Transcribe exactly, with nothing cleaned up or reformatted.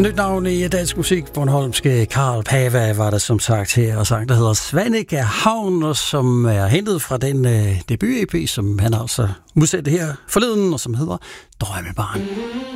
Nyt navn i dansk musik. Bornholmske Karl Pava var der som sagt her, og sang, der hedder Svanike Havn, og som er hentet fra den uh, debut-E P, som han altså udsendte her forleden, og som hedder Drømmebarn.